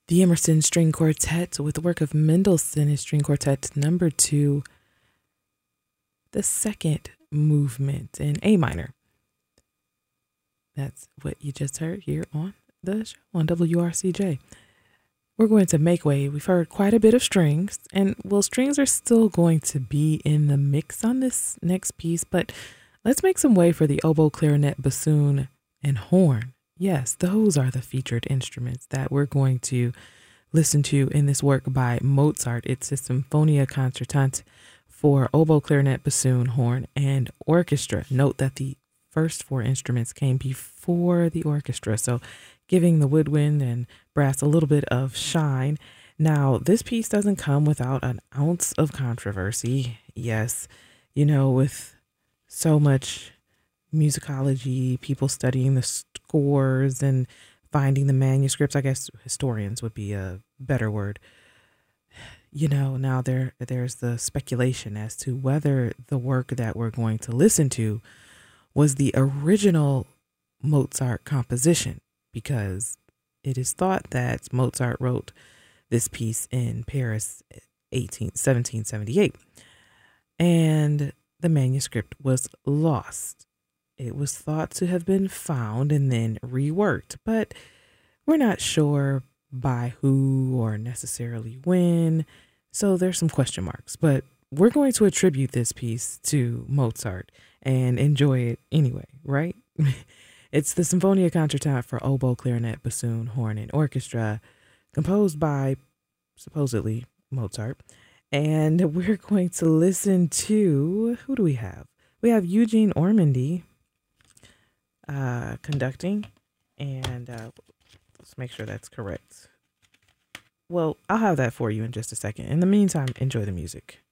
The Emerson String Quartet with the work of Mendelssohn, his String Quartet number 2, the second movement in A minor. That's what you just heard here on the show on WRCJ. We're going to make way. We've heard quite a bit of strings, and well, strings are still going to be in the mix on this next piece, but let's make some way for the oboe, clarinet, bassoon, and horn. Yes, those are the featured instruments that we're going to listen to in this work by Mozart. It's a Sinfonia Concertante for oboe, clarinet, bassoon, horn, and orchestra. Note that the first 4 instruments came before the orchestra, so giving the woodwind and brass a little bit of shine. Now, this piece doesn't come without an ounce of controversy. Yes, with so much musicology, people studying the scores and finding the manuscripts. I guess historians would be a better word. Now there's the speculation as to whether the work that we're going to listen to was the original Mozart composition, because it is thought that Mozart wrote this piece in Paris 1778, and the manuscript was lost. It was thought to have been found and then reworked, but we're not sure by who or necessarily when, so there's some question marks. But we're going to attribute this piece to Mozart and enjoy it anyway, right? It's the Sinfonia Concertante for oboe, clarinet, bassoon, horn, and orchestra, composed by, supposedly, Mozart. And we're going to listen to, who do we have? We have Eugene Ormandy conducting, and let's make sure that's correct. Well, I'll have that for you in just a second. In the meantime, enjoy the music.